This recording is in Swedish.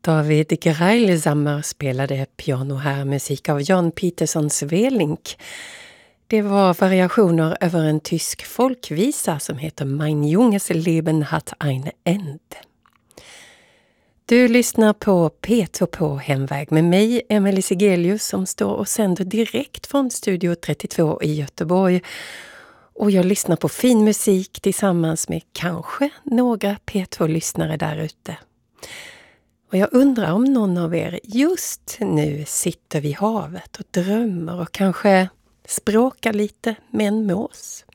David Greilzamer spelade piano här, musik av Jan Peterson Svelink. Det var variationer över en tysk folkvisa som heter Mein Junges Leben hat ein Ende. Du lyssnar på P2 på Hemväg med mig, Emelie Sigelius, som står och sänder direkt från Studio 32 i Göteborg. Och jag lyssnar på fin musik tillsammans med kanske några P2-lyssnare där ute. Och jag undrar om någon av er just nu sitter vid havet och drömmer och kanske språkar lite med en mås.